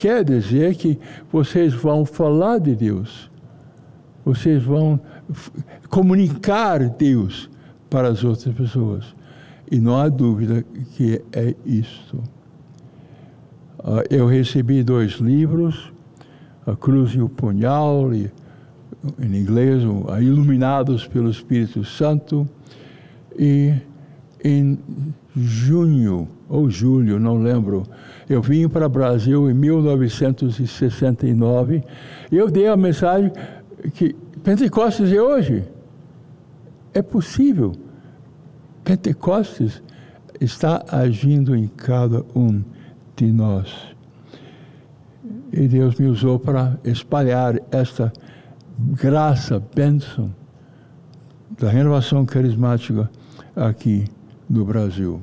Quer dizer que vocês vão falar de Deus. Vocês vão comunicar Deus para as outras pessoas. E não há dúvida que é isto. Eu recebi 2 livros, A Cruz e o Punhal, em inglês, Iluminados pelo Espírito Santo. E em junho, ou julho, não lembro, eu vim para o Brasil em 1969, e eu dei a mensagem que Pentecostes é hoje. É possível. Pentecostes está agindo em cada um de nós. E Deus me usou para espalhar esta graça, bênção da renovação carismática aqui no Brasil.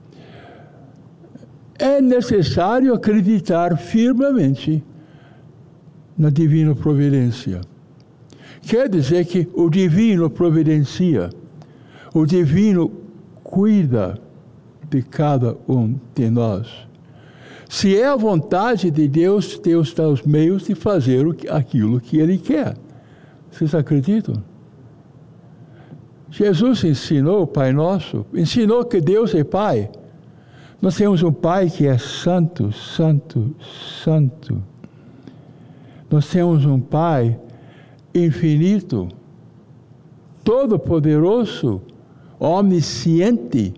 É necessário acreditar firmemente na divina providência. Quer dizer que o divino providencia, o divino cuida de cada um de nós. Se é a vontade de Deus, Deus dá os meios de fazer aquilo que Ele quer. Vocês acreditam? Jesus ensinou o Pai Nosso, ensinou que Deus é Pai. Nós temos um Pai que é santo, santo, santo. Nós temos um Pai infinito, todo-poderoso, onisciente.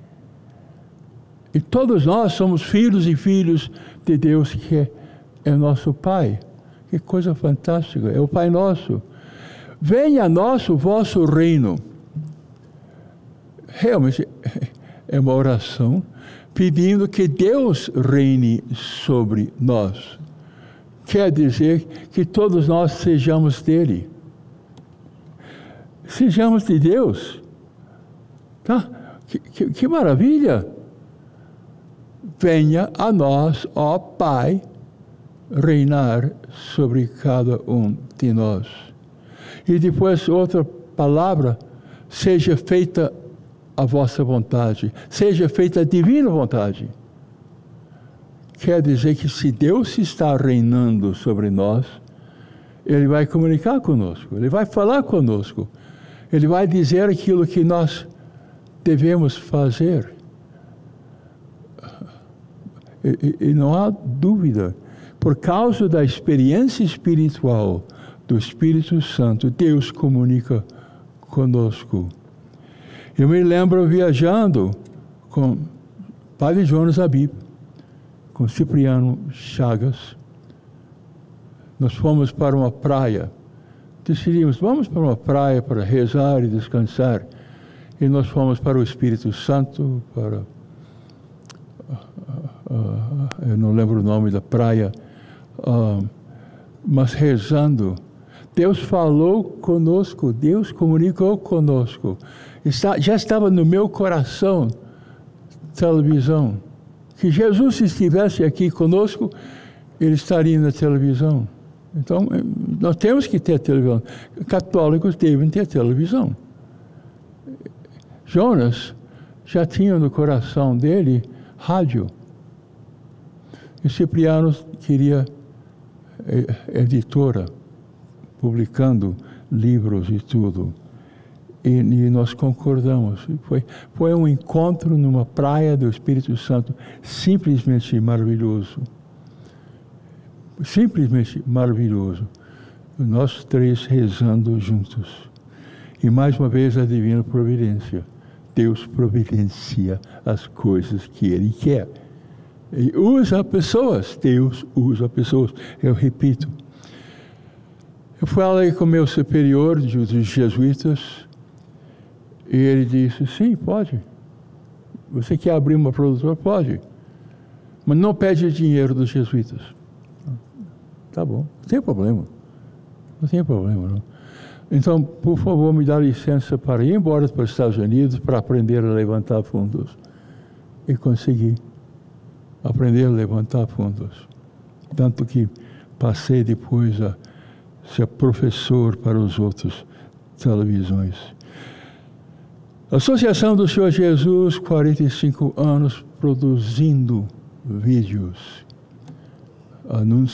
E todos nós somos filhos e filhos de Deus, que é nosso Pai. Que coisa fantástica, é o Pai Nosso. Venha a nós o vosso reino. Realmente é uma oração pedindo que Deus reine sobre nós. Quer dizer que todos nós sejamos dele. Sejamos de Deus. Tá? Que maravilha! Venha a nós, ó Pai, reinar sobre cada um de nós. E depois outra palavra, seja feita a vossa vontade, seja feita a divina vontade. Quer dizer que se Deus está reinando sobre nós, Ele vai comunicar conosco, Ele vai falar conosco, Ele vai dizer aquilo que nós devemos fazer. E não há dúvida, por causa da experiência espiritual do Espírito Santo, Deus comunica conosco. Eu me lembro viajando com Padre Jonas Abib, com Cipriano Chagas. Nós fomos para uma praia. Decidimos, vamos para uma praia para rezar e descansar. E nós fomos para o Espírito Santo, para... eu não lembro o nome da praia, mas rezando. Deus falou conosco, Deus comunicou conosco. Já estava no meu coração televisão. Que Jesus estivesse aqui conosco, Ele estaria na televisão. Então, nós temos que ter televisão. Católicos devem ter televisão. Jonas já tinha no coração dele rádio. E Cipriano queria editora, publicando livros e tudo. E nós concordamos. Foi um encontro numa praia do Espírito Santo simplesmente maravilhoso. Simplesmente maravilhoso. Nós 3 rezando juntos. E mais uma vez a divina providência. Deus providencia as coisas que Ele quer. E usa pessoas. Deus usa pessoas. Eu repito. Eu falei com o meu superior dos jesuítas. E ele disse, sim, pode. Você quer abrir uma produtora? Pode. Mas não pede dinheiro dos jesuítas. Tá bom, não tem problema. Não tem problema, não. Então, por favor, me dá licença para ir embora para os Estados Unidos para aprender a levantar fundos. E consegui aprender a levantar fundos. Tanto que passei depois a ser professor para os outros televisões. Associação do Senhor Jesus, 45 anos produzindo vídeos. anunciar